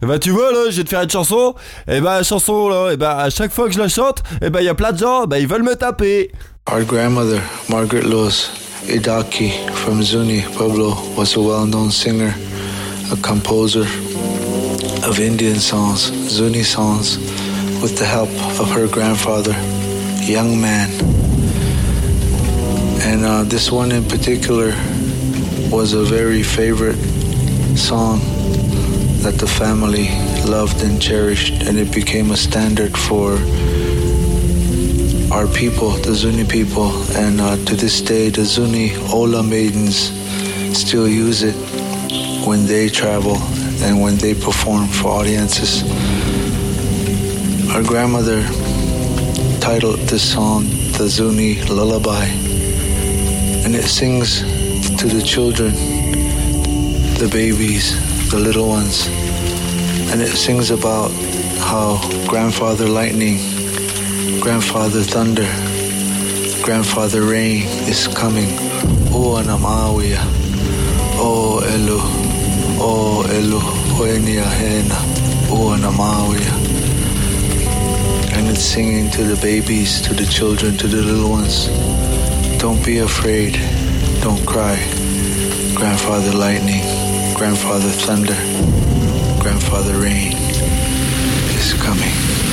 Bah tu vois là, je vais te faire une chanson. Et bah la chanson là, et bah à chaque fois que je la chante, et bah il y a plein de gens, bah ils veulent me taper. Our grandmother, Margaret Lewis Idaki from Zuni, Pueblo, was a well-known singer, a composer of Indian songs, Zuni songs, with the help of her grandfather, Young Man. And this one in particular was a very favorite song that the family loved and cherished, and it became a standard for our people, the Zuni people, and to this day the Zuni Ola maidens still use it when they travel and when they perform for audiences. Our grandmother titled this song the Zuni Lullaby, and it sings to the children, the babies, the little ones, and it sings about how Grandfather Lightning, Grandfather Thunder, Grandfather Rain is coming. O Anamawiya, O Elu, O Elu, Hoenia Hena, O Anamawiya. And it's singing to the babies, to the children, to the little ones. Don't be afraid, don't cry. Grandfather Lightning, Grandfather Thunder, Grandfather Rain is coming.